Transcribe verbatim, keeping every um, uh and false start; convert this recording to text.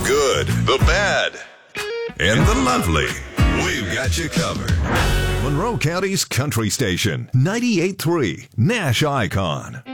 good, the bad, and the lovely. We've got you covered. Monroe County's Country Station, ninety-eight point three Nash Icon.